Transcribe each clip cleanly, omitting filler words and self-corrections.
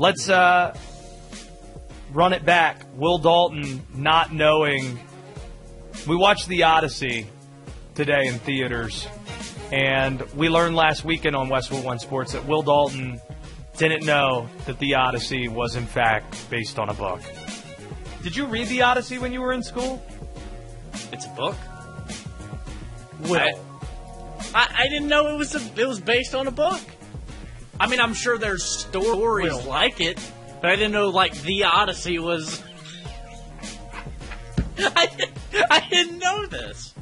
Let's run it back. Will Dalton not knowing. We watched The Odyssey today in theaters, and we learned last weekend on Westwood One Sports that Will Dalton didn't know that The Odyssey was, in fact, based on a book. Did you read The Odyssey when you were in school? It's a book? Will. I didn't know it was based on a book. I mean, I'm sure there's stories like it, but I didn't know, like, The Odyssey was... I didn't know this.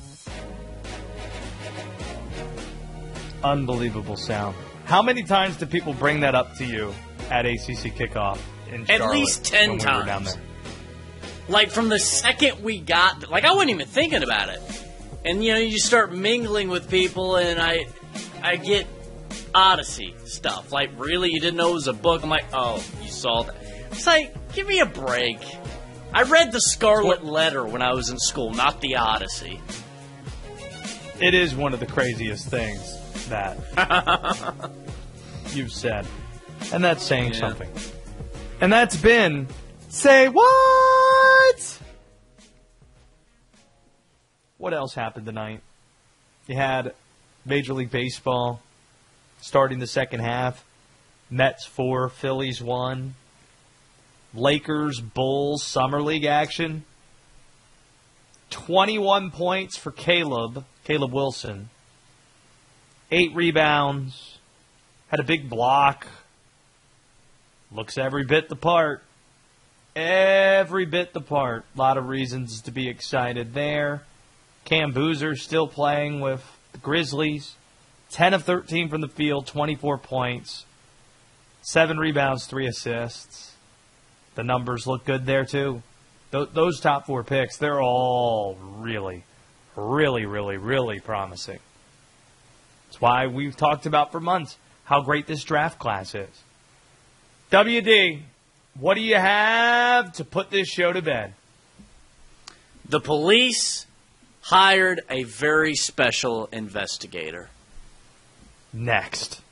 Unbelievable sound. How many times do people bring that up to you at ACC kickoff in Charlotte? At least 10 times. Down there? Like, from the second we got... Like, I wasn't even thinking about it. And, you know, you start mingling with people, and I get Odyssey stuff. Like, really? You didn't know it was a book? I'm like, oh, you saw that. It's like, give me a break. I read The Scarlet Letter when I was in school, not The Odyssey. It is one of the craziest things that you've said. And that's saying something. And that's been Say What? What else happened tonight? You had Major League Baseball starting the second half. Mets 4, Phillies 1. Lakers, Bulls, Summer League action. 21 points for Caleb Wilson. 8 rebounds. Had a big block. Looks every bit the part. Every bit the part. A lot of reasons to be excited there. Cam Boozer still playing with the Grizzlies. 10 of 13 from the field, 24 points. 7 rebounds, 3 assists. The numbers look good there, too. Those top 4 picks, they're all really, really, really, really promising. That's why we've talked about for months how great this draft class is. WD, what do you have to put this show to bed? The police hired a very special investigator. Next.